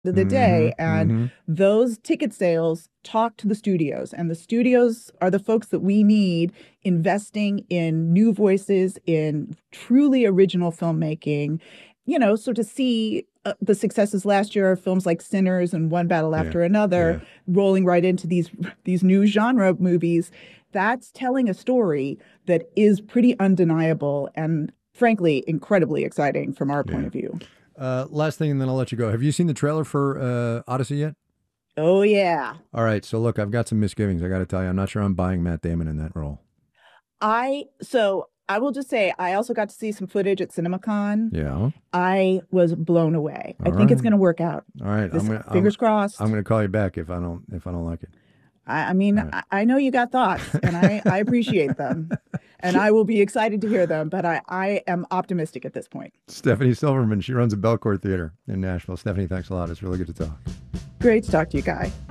of the Mm-hmm. day. And Mm-hmm. those ticket sales talk to the studios, and the studios are the folks that we need investing in new voices, in truly original filmmaking. So to see the successes last year of films like Sinners and One Battle Yeah. After Another Yeah. rolling right into these new genre movies, that's telling a story that is pretty undeniable and frankly incredibly exciting from our point Yeah. of view. Last thing, and then I'll let you go. Have you seen the trailer for Odyssey yet? Oh yeah. All right. So look, I've got some misgivings. I got to tell you, I'm not sure I'm buying Matt Damon in that role. I will just say I also got to see some footage at CinemaCon. Yeah. I was blown away. I All think it's right. going to work out. All right. This fingers I'm crossed. gonna call you back if I don't like it. I mean, All right. I know you got thoughts and I appreciate them and I will be excited to hear them, but I am optimistic at this point. Stephanie Silverman, she runs a Belcourt Theater in Nashville. Stephanie, thanks a lot. It's really good to talk. Great to talk to you, Guy.